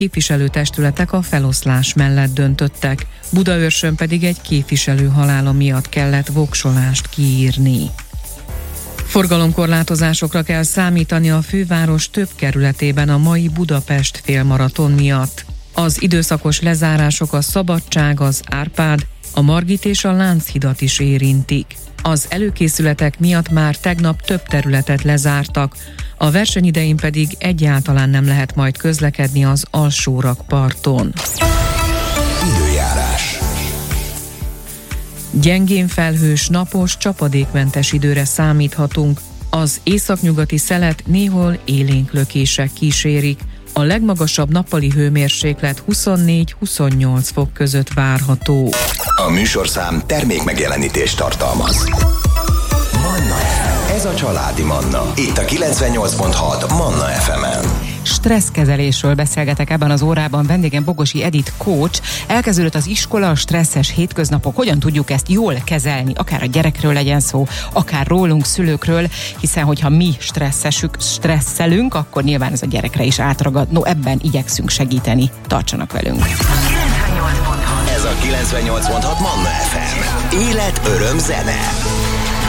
Képviselőtestületek a feloszlás mellett döntöttek, Budaörsön pedig egy képviselő halála miatt kellett voksolást kiírni. Forgalomkorlátozásokra kell számítani a főváros több kerületében a mai Budapest félmaraton miatt. Az időszakos lezárások a Szabadság, az Árpád, a Margit és a Lánchidat is érintik. Az előkészületek miatt már tegnap több területet lezártak, a verseny idején pedig egyáltalán nem lehet majd közlekedni az Alsórakparton. Időjárás. Gyengén felhős, napos, csapadékmentes időre számíthatunk. Az északnyugati szelet néhol élénk lökések kísérik. A legmagasabb nappali hőmérséklet 24-28 fok között várható. A műsorszám termékmegjelenítést tartalmaz. Manna FM. Ez a családi Manna. Itt a 98.6 Manna FM-en. Stresszkezelésről beszélgetek ebben az órában. Vendégem Bogosi Edit coach. Elkezdődött az iskola, a stresszes hétköznapok. Hogyan tudjuk ezt jól kezelni? Akár a gyerekről legyen szó, akár rólunk, szülőkről, hiszen hogyha mi stresszelünk, akkor nyilván ez a gyerekre is átragad. No, ebben igyekszünk segíteni. Tartsanak velünk. Ez a 98.6 Manna FM. Élet, öröm, zene.